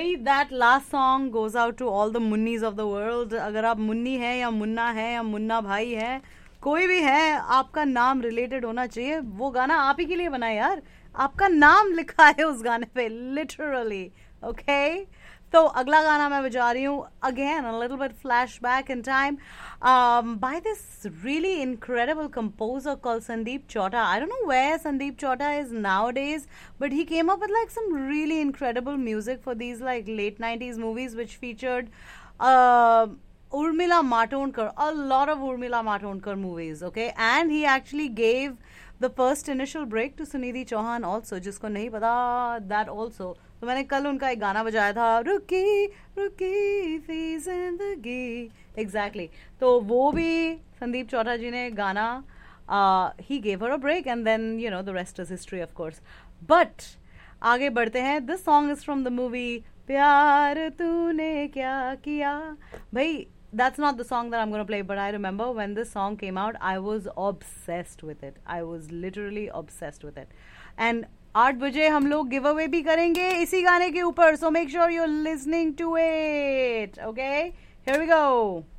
भाई that last song goes out to all the मुन्नीज of the world. अगर आप मुन्नी है या मुन्ना है या मुन्ना भाई है, कोई भी है, आपका नाम रिलेटेड होना चाहिए. वो गाना आप ही के लिए बना है यार. आपका नाम लिखा है उस गाने पे, लिटरली. ओके, तो अगला गाना मैं बजा रही हूँ. Again a little bit flashback in time by this really incredible composer called Sandeep Chauta. I don't know where Sandeep Chauta is nowadays, but he came up with like some really incredible music for these like late 90s movies which featured uh, Urmila Matondkar, a lot of Urmila Matondkar movies, okay? And he actually gave the first initial break to Sunidhi Chauhan also, जिसको नहीं पता, that also. तो मैंने कल उनका एक गाना बजाया था, रुकी रुकी सी जिंदगी, एग्जैक्टली. तो वो भी संदीप चौटा जी ने गाना, he gave her a break and then you know the rest is history of course. But आगे बढ़ते हैं. This song is from the movie प्यार तूने क्या किया. भाई that's not the song that I'm going to play, but I remember when this song came out, I was obsessed with it. I was literally obsessed with it. And 8 बजे हम लोग give away भी करेंगे इसी गाने के ऊपर, so make sure you're listening to it. Okay, here we go.